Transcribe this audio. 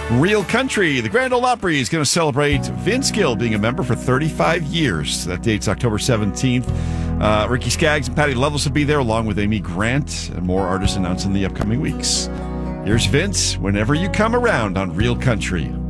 Real Country, the Grand Ole Opry is going to celebrate Vince Gill being a member for 35 years. That date's October 17th. Ricky Skaggs and Patty Loveless will be there, along with Amy Grant, and more artists announced in the upcoming weeks. Here's Vince, Whenever You Come Around on Real Country.